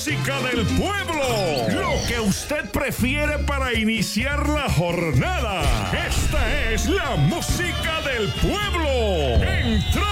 música del pueblo. Lo que usted prefiere para iniciar la jornada. Esta es la música del pueblo. Entramos